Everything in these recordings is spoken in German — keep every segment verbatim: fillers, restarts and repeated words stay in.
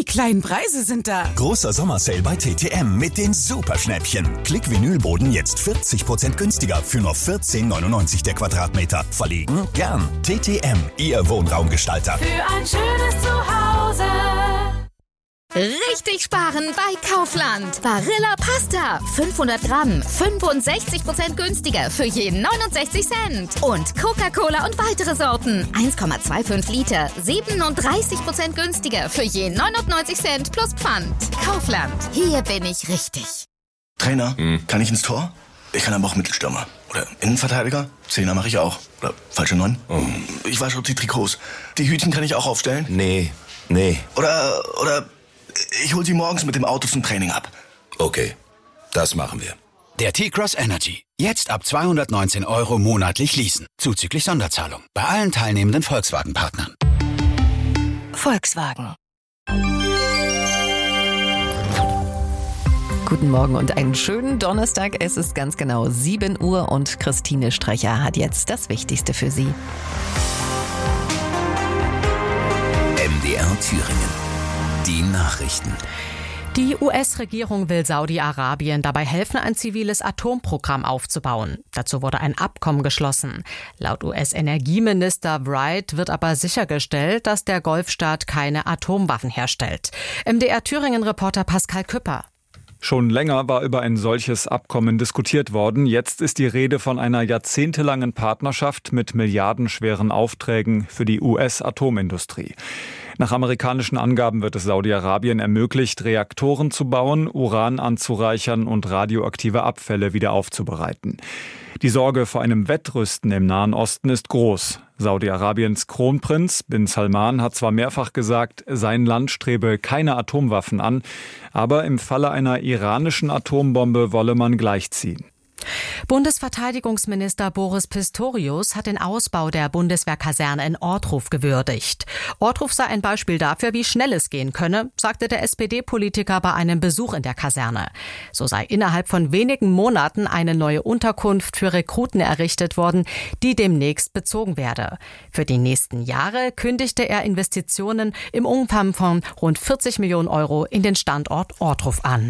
kleinen Preise sind da. Großer Sommersale bei T T M mit den Superschnäppchen. Klick-Vinylboden jetzt vierzig Prozent günstiger für nur vierzehn neunundneunzig der Quadratmeter. Verlegen? Gern. T T M, Ihr Wohnraumgestalter. Für ein schönes Zuhause. Richtig sparen bei Kaufland. Barilla Pasta. fünfhundert Gramm. fünfundsechzig Prozent günstiger für jeden neunundsechzig Cent. Und Coca-Cola und weitere Sorten. eins Komma fünfundzwanzig Liter. siebenunddreißig Prozent günstiger für jeden neunundneunzig Cent plus Pfand. Kaufland. Hier bin ich richtig. Trainer, hm. kann ich ins Tor? Ich kann aber auch Mittelstürmer. Oder Innenverteidiger. Zehner mache ich auch. Oder falsche Neun. Oh. Ich wasche auch die Trikots. Die Hütchen kann ich auch aufstellen. Nee, nee. Oder, oder... Ich hol sie morgens mit dem Auto zum Training ab. Okay, das machen wir. Der T-Cross Energy. Jetzt ab zweihundertneunzehn Euro monatlich leasen. Zuzüglich Sonderzahlung. Bei allen teilnehmenden Volkswagen-Partnern. Volkswagen. Guten Morgen und einen schönen Donnerstag. Es ist ganz genau sieben Uhr und Christine Strecher hat jetzt das Wichtigste für Sie. M D R Thüringen. Die Nachrichten. Die U S-Regierung will Saudi-Arabien dabei helfen, ein ziviles Atomprogramm aufzubauen. Dazu wurde ein Abkommen geschlossen. Laut U S-Energieminister Wright wird aber sichergestellt, dass der Golfstaat keine Atomwaffen herstellt. M D R Thüringen-Reporter Pascal Küpper. Schon länger war über ein solches Abkommen diskutiert worden. Jetzt ist die Rede von einer jahrzehntelangen Partnerschaft mit milliardenschweren Aufträgen für die U S-Atomindustrie. Nach amerikanischen Angaben wird es Saudi-Arabien ermöglicht, Reaktoren zu bauen, Uran anzureichern und radioaktive Abfälle wieder aufzubereiten. Die Sorge vor einem Wettrüsten im Nahen Osten ist groß. Saudi-Arabiens Kronprinz bin Salman hat zwar mehrfach gesagt, sein Land strebe keine Atomwaffen an, aber im Falle einer iranischen Atombombe wolle man gleichziehen. Bundesverteidigungsminister Boris Pistorius hat den Ausbau der Bundeswehrkaserne in Ortruf gewürdigt. Ortruf sei ein Beispiel dafür, wie schnell es gehen könne, sagte der S P D-Politiker bei einem Besuch in der Kaserne. So sei innerhalb von wenigen Monaten eine neue Unterkunft für Rekruten errichtet worden, die demnächst bezogen werde. Für die nächsten Jahre kündigte er Investitionen im Umfang von rund vierzig Millionen Euro in den Standort Ortruf an.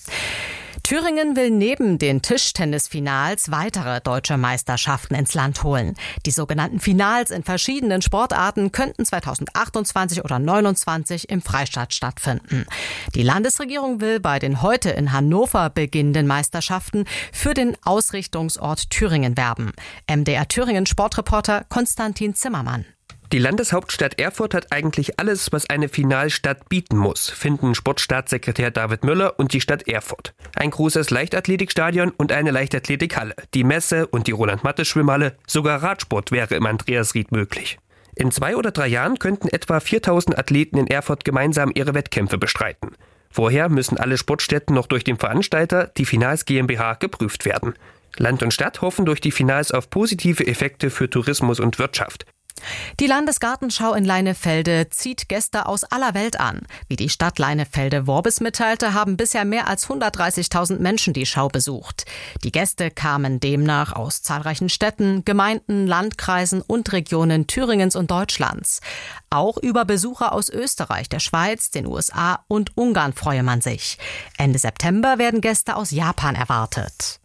Thüringen will neben den Tischtennisfinals weitere deutsche Meisterschaften ins Land holen. Die sogenannten Finals in verschiedenen Sportarten könnten zweitausendachtundzwanzig oder neunundzwanzig im Freistaat stattfinden. Die Landesregierung will bei den heute in Hannover beginnenden Meisterschaften für den Ausrichtungsort Thüringen werben. M D R Thüringen Sportreporter Konstantin Zimmermann. Die Landeshauptstadt Erfurt hat eigentlich alles, was eine Finalstadt bieten muss, finden Sportstaatssekretär David Müller und die Stadt Erfurt. Ein großes Leichtathletikstadion und eine Leichtathletikhalle, die Messe und die Roland-Mattes-Schwimmhalle, sogar Radsport wäre im Andreasried möglich. In zwei oder drei Jahren könnten etwa viertausend Athleten in Erfurt gemeinsam ihre Wettkämpfe bestreiten. Vorher müssen alle Sportstätten noch durch den Veranstalter, die Finals GmbH, geprüft werden. Land und Stadt hoffen durch die Finals auf positive Effekte für Tourismus und Wirtschaft. Die Landesgartenschau in Leinefelde zieht Gäste aus aller Welt an. Wie die Stadt Leinefelde-Worbis mitteilte, haben bisher mehr als hundertdreißigtausend Menschen die Schau besucht. Die Gäste kamen demnach aus zahlreichen Städten, Gemeinden, Landkreisen und Regionen Thüringens und Deutschlands. Auch über Besucher aus Österreich, der Schweiz, den U S A und Ungarn freue man sich. Ende September werden Gäste aus Japan erwartet.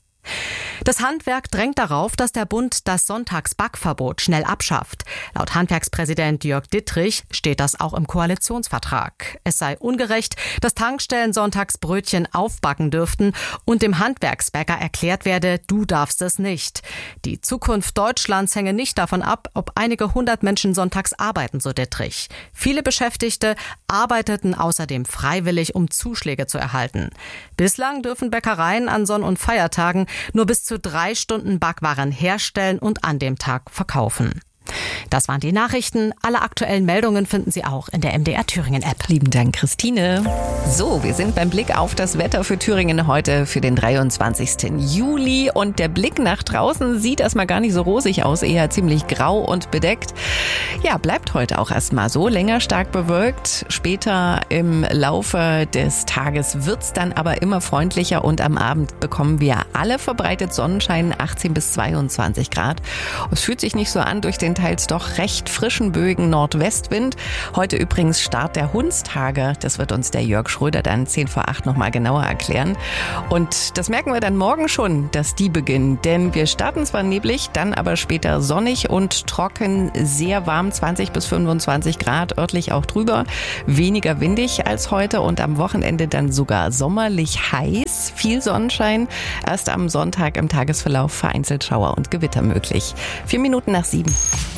Das Handwerk drängt darauf, dass der Bund das Sonntagsbackverbot schnell abschafft. Laut Handwerkspräsident Jörg Dittrich steht das auch im Koalitionsvertrag. Es sei ungerecht, dass Tankstellen sonntags Brötchen aufbacken dürften und dem Handwerksbäcker erklärt werde, du darfst es nicht. Die Zukunft Deutschlands hänge nicht davon ab, ob einige hundert Menschen sonntags arbeiten, so Dittrich. Viele Beschäftigte arbeiteten außerdem freiwillig, um Zuschläge zu erhalten. Bislang dürfen Bäckereien an Sonn- und Feiertagen nur bis zu drei Stunden Backwaren herstellen und an dem Tag verkaufen. Das waren die Nachrichten. Alle aktuellen Meldungen finden Sie auch in der M D R Thüringen App. Lieben Dank, Christine. So, wir sind beim Blick auf das Wetter für Thüringen heute für den dreiundzwanzigsten Juli. Und der Blick nach draußen sieht erstmal gar nicht so rosig aus, eher ziemlich grau und bedeckt. Ja, bleibt heute auch erstmal so, länger stark bewölkt. Später im Laufe des Tages wird's dann aber immer freundlicher und am Abend bekommen wir alle verbreitet Sonnenschein, achtzehn bis zweiundzwanzig Grad. Es fühlt sich nicht so an durch den teils doch recht frischen Bögen Nordwestwind. Heute übrigens Start der Hundstage. Das wird uns der Jörg Schröder dann zehn vor acht nochmal genauer erklären. Und das merken wir dann morgen schon, dass die beginnen. Denn wir starten zwar neblig, dann aber später sonnig und trocken, sehr warm, zwanzig bis fünfundzwanzig Grad, örtlich auch drüber. Weniger windig als heute und am Wochenende dann sogar sommerlich heiß. Viel Sonnenschein. Erst am Sonntag im Tagesverlauf vereinzelt Schauer und Gewitter möglich. Vier Minuten nach sieben.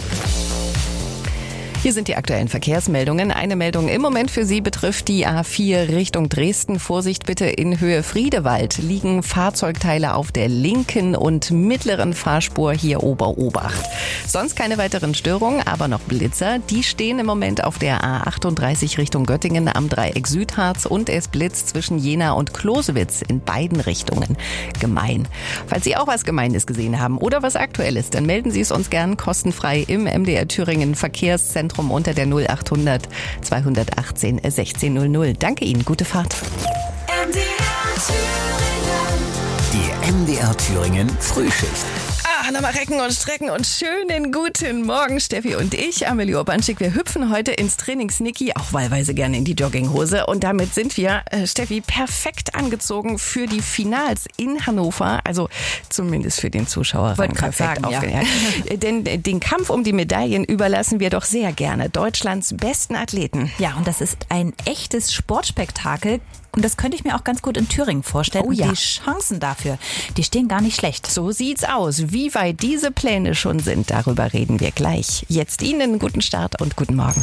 Hier sind die aktuellen Verkehrsmeldungen. Eine Meldung im Moment für Sie betrifft die A vier Richtung Dresden. Vorsicht bitte, in Höhe Friedewald liegen Fahrzeugteile auf der linken und mittleren Fahrspur, hier Ober-Obacht. Sonst keine weiteren Störungen, aber noch Blitzer. Die stehen im Moment auf der A achtunddreißig Richtung Göttingen am Dreieck Südharz und es blitzt zwischen Jena und Klosewitz in beiden Richtungen. Gemein. Falls Sie auch was Gemeines gesehen haben oder was Aktuelles, dann melden Sie es uns gern kostenfrei im M D R Thüringen Verkehrszentrum unter der null achthundert zweihundertachtzehn sechzehn null null. Danke Ihnen, gute Fahrt. M D R Thüringen. Die M D R Thüringen Frühschicht. Ah, nochmal recken und strecken und schönen guten Morgen, Steffi und ich, Amelie Urbanschik. Wir hüpfen heute ins Trainingsnicki, auch wahlweise gerne in die Jogginghose. Und damit sind wir, äh, Steffi, perfekt angezogen für die Finals in Hannover. Also zumindest für den Zuschauer. Wollte gerade sagen, ja. Denn den Kampf um die Medaillen überlassen wir doch sehr gerne Deutschlands besten Athleten. Ja, und das ist ein echtes Sportspektakel. Und das könnte ich mir auch ganz gut in Thüringen vorstellen. Oh ja. Und die Chancen dafür, die stehen gar nicht schlecht. So sieht's aus. Wie weit diese Pläne schon sind, darüber reden wir gleich. Jetzt Ihnen einen guten Start und guten Morgen.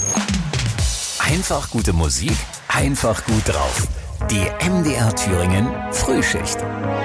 Einfach gute Musik, einfach gut drauf. Die M D R Thüringen Frühschicht.